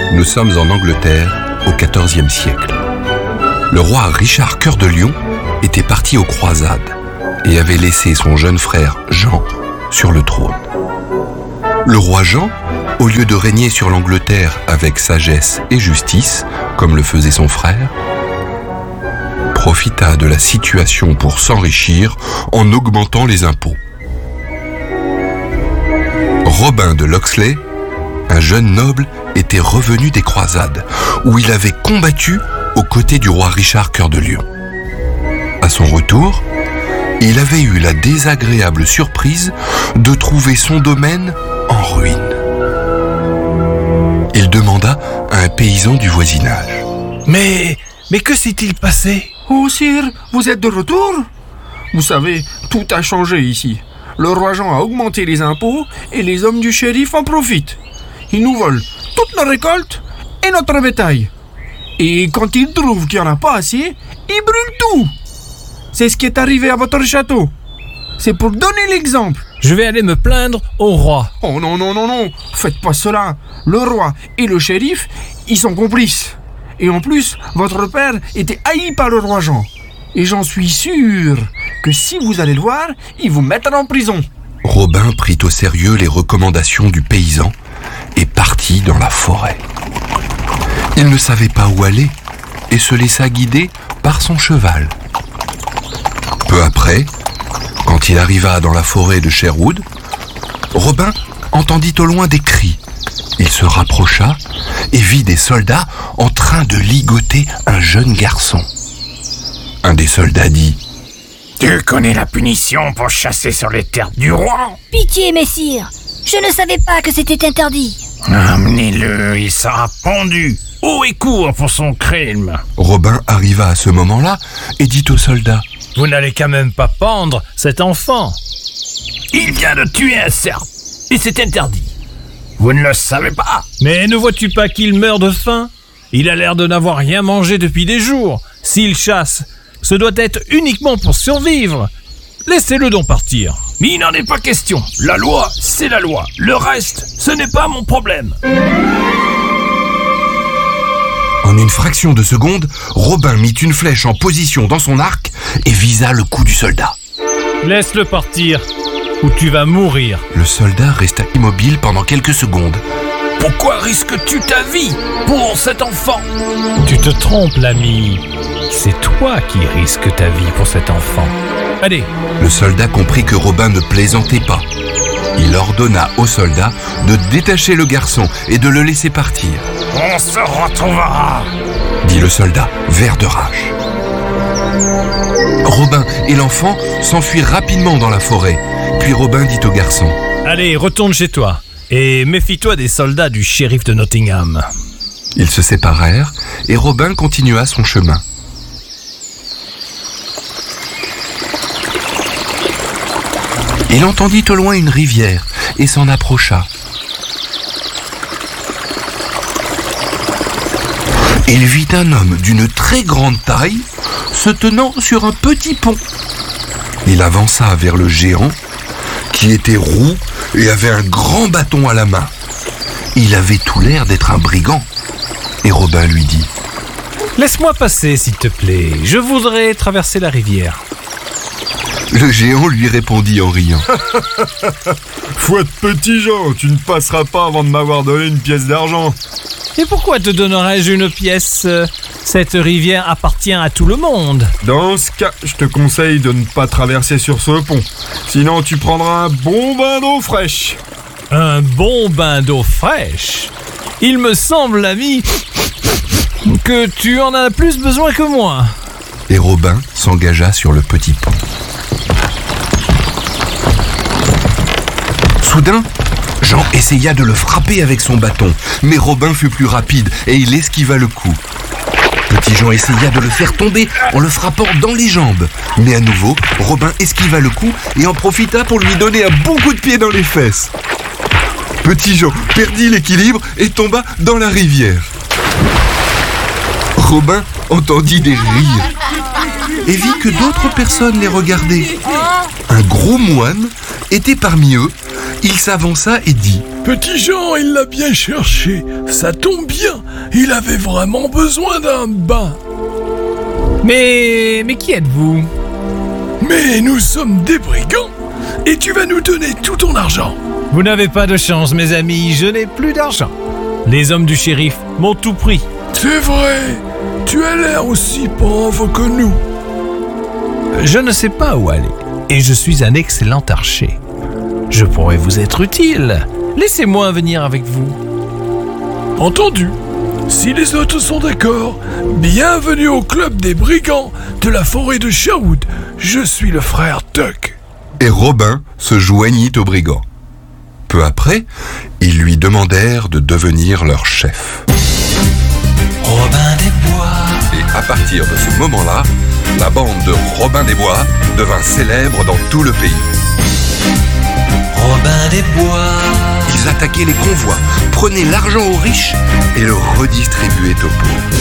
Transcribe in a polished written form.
Nous sommes en Angleterre au XIVe siècle. Le roi Richard Cœur de Lion était parti aux croisades et avait laissé son jeune frère Jean sur le trône. Le roi Jean, au lieu de régner sur l'Angleterre avec sagesse et justice, comme le faisait son frère, profita de la situation pour s'enrichir en augmentant les impôts. Robin de Locksley, un jeune noble, était revenu des croisades, où il avait combattu aux côtés du roi Richard Cœur de Lion. À son retour, il avait eu la désagréable surprise de trouver son domaine en ruine. Il demanda à un paysan du voisinage. Mais que s'est-il passé ? Oh sire, vous êtes de retour ? Vous savez, tout a changé ici. Le roi Jean a augmenté les impôts et les hommes du shérif en profitent. Ils nous volent toute nos récoltes et notre bétail. Et quand ils trouvent qu'il n'y en a pas assez, ils brûlent tout. C'est ce qui est arrivé à votre château. C'est pour donner l'exemple. Je vais aller me plaindre au roi. Oh non, faites pas cela. Le roi et le shérif, ils sont complices. Et en plus, votre père était haï par le roi Jean. Et j'en suis sûr que si vous allez le voir, il vous mettra en prison. Robin prit au sérieux les recommandations du paysan et partit dans la forêt. Il ne savait pas où aller et se laissa guider par son cheval. Peu après, quand il arriva dans la forêt de Sherwood, Robin entendit au loin des cris. Il se rapprocha et vit des soldats en train de ligoter un jeune garçon. Un des soldats dit : « Tu connais la punition pour chasser sur les terres du roi ? Pitié, messire, je ne savais pas que c'était interdit. » « Amenez-le, il sera pendu, haut et court pour son crime. » Robin arriva à ce moment-là et dit aux soldats : « Vous n'allez quand même pas pendre cet enfant. Il vient de tuer un cerf, et c'est interdit. Vous ne le savez pas. » « Mais ne vois-tu pas qu'il meurt de faim ? Il a l'air de n'avoir rien mangé depuis des jours. S'il chasse, ce doit être uniquement pour survivre. Laissez-le donc partir. » « Mais il n'en est pas question. La loi, c'est la loi. Le reste, ce n'est pas mon problème. » En une fraction de seconde, Robin mit une flèche en position dans son arc et visa le cou du soldat. « Laisse-le partir, ou tu vas mourir. » Le soldat resta immobile pendant quelques secondes. « Pourquoi risques-tu ta vie pour cet enfant ? » « Tu te trompes, l'ami. C'est toi qui risques ta vie pour cet enfant. Allez !» Le soldat comprit que Robin ne plaisantait pas. Il ordonna au soldat de détacher le garçon et de le laisser partir. « On se retrouvera !» dit le soldat, vert de rage. Robin et l'enfant s'enfuirent rapidement dans la forêt. Puis Robin dit au garçon : « Allez, retourne chez toi et méfie-toi des soldats du shérif de Nottingham. » Ils se séparèrent et Robin continua son chemin. Il entendit au loin une rivière et s'en approcha. Il vit un homme d'une très grande taille se tenant sur un petit pont. Il avança vers le géant qui était roux et avait un grand bâton à la main. Il avait tout l'air d'être un brigand. Et Robin lui dit : « Laisse-moi passer, s'il te plaît. Je voudrais traverser la rivière. » Le géant lui répondit en riant : « Fouette petit Jean, tu ne passeras pas avant de m'avoir donné une pièce d'argent. » « Et pourquoi te donnerais-je une pièce ? Cette rivière appartient à tout le monde. » Dans ce cas, je te conseille de ne pas traverser sur ce pont. Sinon, tu prendras un bon bain d'eau fraîche. » Un bon bain d'eau fraîche ? Il me semble, l'ami, que tu en as plus besoin que moi. Et Robin s'engagea sur le petit pont. Soudain, Jean essaya de le frapper avec son bâton, mais Robin fut plus rapide et il esquiva le coup. Petit Jean essaya de le faire tomber en le frappant dans les jambes, mais à nouveau, Robin esquiva le coup et en profita pour lui donner un bon coup de pied dans les fesses. Petit Jean perdit l'équilibre et tomba dans la rivière. Robin entendit des rires et vit que d'autres personnes les regardaient. Un gros moine était parmi eux Il s'avança et dit: Petit Jean, il l'a bien cherché. Ça tombe bien, il avait vraiment besoin d'un bain. Mais qui êtes-vous? Mais nous sommes des brigands, et tu vas nous donner tout ton argent. Vous n'avez pas de chance, mes amis, je n'ai plus d'argent. Les hommes du shérif m'ont tout pris. C'est vrai, tu as l'air aussi pauvre que nous. Je ne sais pas où aller, et je suis un excellent archer. Je pourrais vous être utile. Laissez-moi venir avec vous. Entendu. Si les autres sont d'accord, bienvenue au club des brigands de la forêt de Sherwood. Je suis le frère Tuck. Et Robin se joignit aux brigands. Peu après, ils lui demandèrent de devenir leur chef. Robin des Bois. Et à partir de ce moment-là, la bande de Robin des Bois devint célèbre dans tout le pays. Robin des Bois. Ils attaquaient les convois, prenaient l'argent aux riches et le redistribuaient aux pauvres.